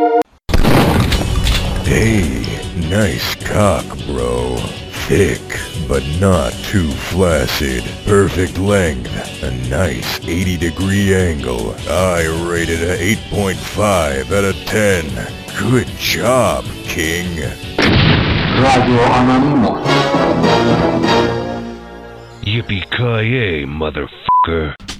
Hey, nice cock, bro. Thick, but not too flaccid. Perfect length. A nice 80-degree angle. I rated a 8.5 out of 10. Good job, King. Radio Anonymous. Yippee-ki-yay, motherfucker.